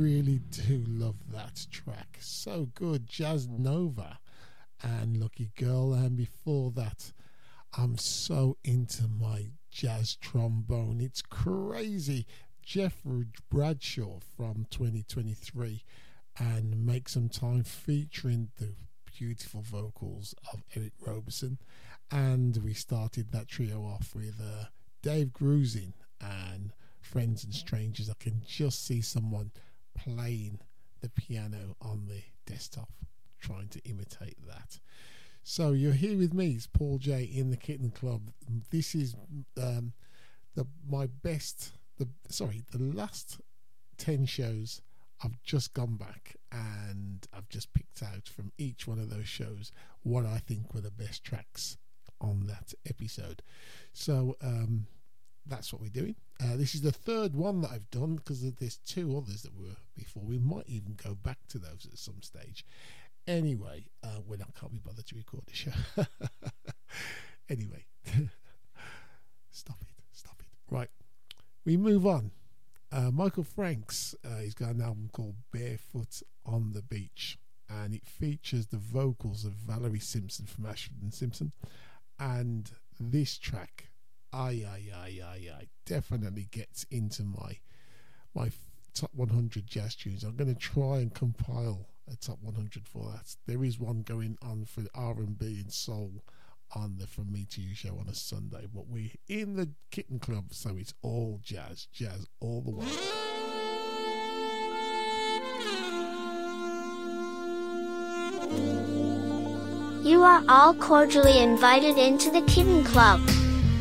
really do love that track. So good. Jazz Nova and Lucky Girl. And before that, I'm so into my jazz trombone. It's crazy. Jeffrey Bradshaw from 2023 and Make Some Time featuring the beautiful vocals of Eric Roberson. And we started that trio off with Dave Grusin and Friends and Strangers. I can just see someone playing the piano on the desktop trying to imitate that. So you're here with me, it's Paul J in the Kitten Club. This is the last 10 shows. I've just gone back and I've just picked out from each one of those shows what I think were the best tracks on that episode. So that's what we're doing. This is the third one that I've done because there's two others that were before. We might even go back to those at some stage. Anyway, when I can't be bothered to record the show. Anyway, stop it. Right, we move on. Michael Franks, he's got an album called Barefoot on the Beach, and it features the vocals of Valerie Simpson from Ashford and Simpson. And this track, definitely gets into my top 100 jazz tunes. I'm going to try and compile a top 100 for that. There is one going on for R&B and soul on the From Me to You show on a Sunday, but we're in the Kitten Club, so it's all jazz all the way. You are all cordially invited into the Kitten Club.